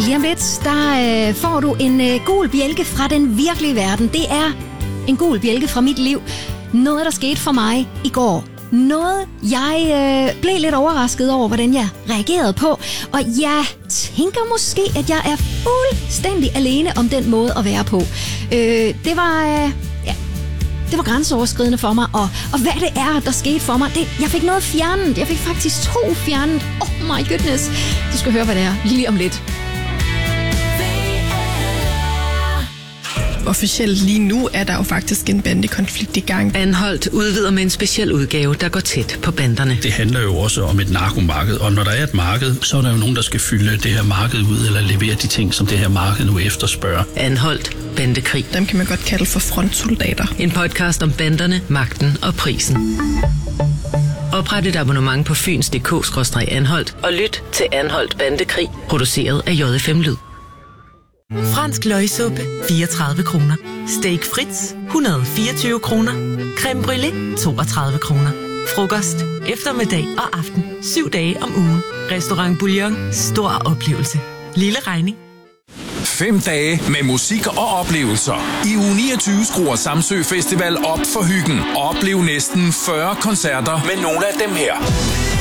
Lige om lidt, der får du en gul bjælke fra den virkelige verden. Det er en gul bjælke fra mit liv. Noget, der skete for mig i går. Noget, jeg blev lidt overrasket over, hvordan jeg reagerede på. Og jeg tænker måske, at jeg er fuldstændig alene om den måde at være på. Det var grænseoverskridende for mig. Og hvad det er, der skete for mig, jeg fik noget fjernet. Jeg fik faktisk 2 fjernet. Oh my goodness. Du skal høre, hvad det er lige om lidt. Officielt lige nu er der jo faktisk en bandekonflikt i gang. Anholdt udvider med en speciel udgave, der går tæt på banderne. Det handler jo også om et narkomarked, og når der er et marked, så er der jo nogen, der skal fylde det her marked ud, eller levere de ting, som det her marked nu efterspørger. Anholdt bandekrig. Dem kan man godt kalde for frontsoldater. En podcast om banderne, magten og prisen. Opret et abonnement på fyns.dk/anholdt og lyt til Anholdt Bandekrig, produceret af JFM Lyd. Fransk løgsuppe, 34 kroner. Steak Fritz, 124 kroner. Creme brûlée, 32 kroner. Frokost, eftermiddag og aften, 7 dage om ugen. Restaurant Bouillon, stor oplevelse. Lille regning. 5 dage med musik og oplevelser. I uge 29 skruer Samsø Festival op for hyggen. Oplev næsten 40 koncerter med nogle af dem her.